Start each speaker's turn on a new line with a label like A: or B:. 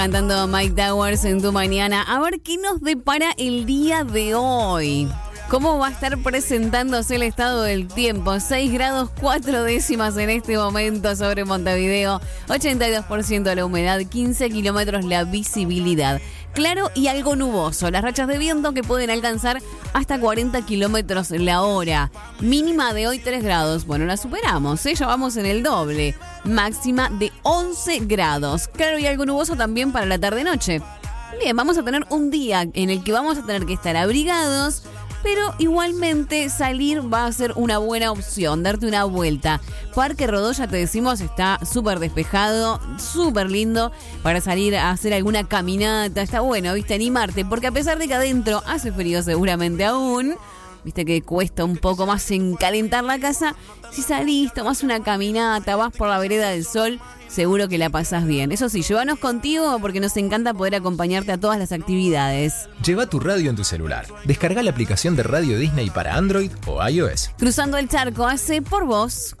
A: Cantando Mike Towers en Tu Mañana. A ver qué nos depara el día de hoy. ¿Cómo va a estar presentándose el estado del tiempo? 6 grados 4 décimas en este momento sobre Montevideo. 82% la humedad, 15 kilómetros la visibilidad. Claro y algo nuboso. Las rachas de viento que pueden alcanzar hasta 40 kilómetros la hora. Mínima de hoy 3 grados. Bueno, la superamos, ¿eh? Ya vamos en el doble. Máxima de 11 grados. Claro y algo nuboso también para la tarde-noche. Bien, vamos a tener un día en el que vamos a tener que estar abrigados, pero igualmente salir va a ser una buena opción, darte una vuelta. Parque Rodó, ya te decimos, está súper despejado, súper lindo para salir a hacer alguna caminata. Está bueno, viste, animarte, porque a pesar de que adentro hace frío seguramente aún, viste que cuesta un poco más en calentar la casa, si salís, tomás una caminata, vas por la vereda del sol, seguro que la pasás bien. Eso sí, llévanos contigo porque nos encanta poder acompañarte a todas las actividades.
B: Lleva tu radio en tu celular. Descarga la aplicación de Radio Disney para Android o iOS.
A: Cruzando el charco hace por vos.